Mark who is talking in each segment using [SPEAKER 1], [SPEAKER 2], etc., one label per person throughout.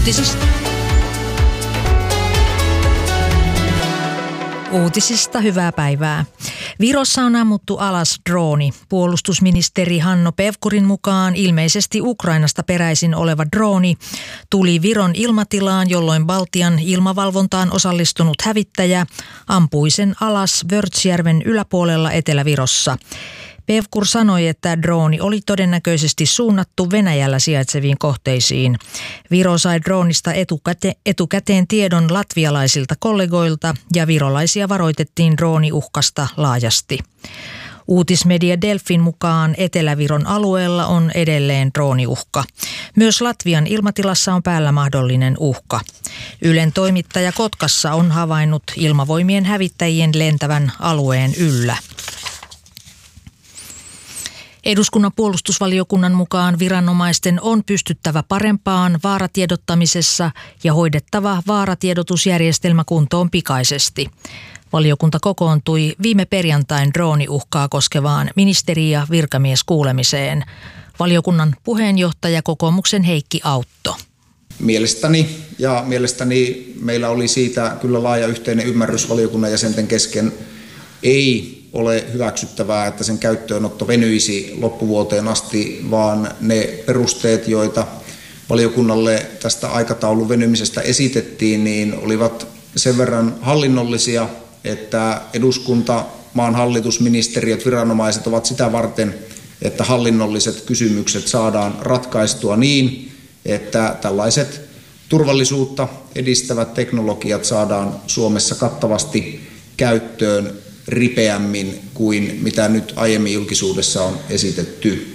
[SPEAKER 1] Uutisista hyvää päivää. Virossa on ammuttu alas drooni. Puolustusministeri Hanno Pevkurin mukaan ilmeisesti Ukrainasta peräisin oleva drooni tuli Viron ilmatilaan, jolloin Baltian ilmavalvontaan osallistunut hävittäjä ampui sen alas Vörtsjärven yläpuolella Etelä-Virossa. Pevkur sanoi, että drooni oli todennäköisesti suunnattu Venäjällä sijaitseviin kohteisiin. Viro sai droonista etukäteen tiedon latvialaisilta kollegoilta ja virolaisia varoitettiin drooniuhkasta laajasti. Uutismedia Delfin mukaan Etelä-Viron alueella on edelleen drooniuhka. Myös Latvian ilmatilassa on päällä mahdollinen uhka. Ylen toimittaja Kotkassa on havainnut ilmavoimien hävittäjien lentävän alueen yllä. Eduskunnan puolustusvaliokunnan mukaan viranomaisten on pystyttävä parempaan vaaratiedottamisessa ja hoidettava vaaratiedotusjärjestelmä kuntoon pikaisesti. Valiokunta kokoontui viime perjantain drooniuhkaa koskevaan ministeri- ja virkamieskuulemiseen. Valiokunnan puheenjohtaja kokoomuksen Heikki Autto.
[SPEAKER 2] Mielestäni meillä oli siitä kyllä laaja yhteinen ymmärrys valiokunnan jäsenten kesken. Ei ole hyväksyttävää, että sen käyttöönotto venyisi loppuvuoteen asti, vaan ne perusteet, joita valiokunnalle tästä aikataulun venymisestä esitettiin, niin olivat sen verran hallinnollisia, että eduskunta, maan hallitus, ministeriöt, viranomaiset ovat sitä varten, että hallinnolliset kysymykset saadaan ratkaistua niin, että tällaiset turvallisuutta edistävät teknologiat saadaan Suomessa kattavasti käyttöön ripeämmin kuin mitä nyt aiemmin julkisuudessa on esitetty.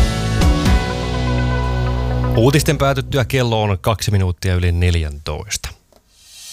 [SPEAKER 3] Uutisten päätyttyä kello on 2 minuuttia yli 14.